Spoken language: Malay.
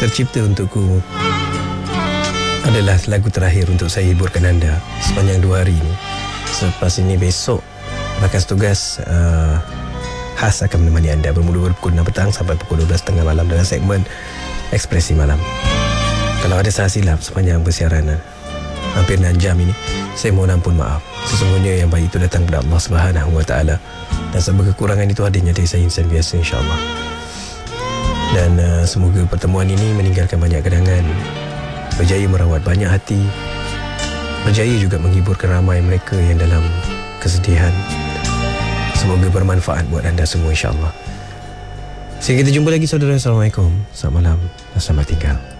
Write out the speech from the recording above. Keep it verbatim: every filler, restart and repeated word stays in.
tercipta untukku adalah lagu terakhir untuk saya hiburkan anda sepanjang dua hari ini. Selepas ini besok Bakas Tugas uh, khas akan menemani anda bermula pukul enam petang sampai pukul dua belas tiga puluh malam dengan segmen Ekspresi Malam. Kalau ada salah silap sepanjang persiaran hampir enam jam ini, saya mohon ampun maaf. Sesungguhnya yang baik itu datang dari Allah Subhanahu Wa Taala, dan sebab kekurangan itu adanya dari saya insan biasa, insya-Allah. Dan uh, semoga pertemuan ini meninggalkan banyak kenangan, berjaya merawat banyak hati, berjaya juga menghiburkan ramai mereka yang dalam kesedihan. Semoga bermanfaat buat anda semua, insya-Allah. Sehingga kita jumpa lagi saudara. Assalamualaikum, selamat malam dan selamat tinggal.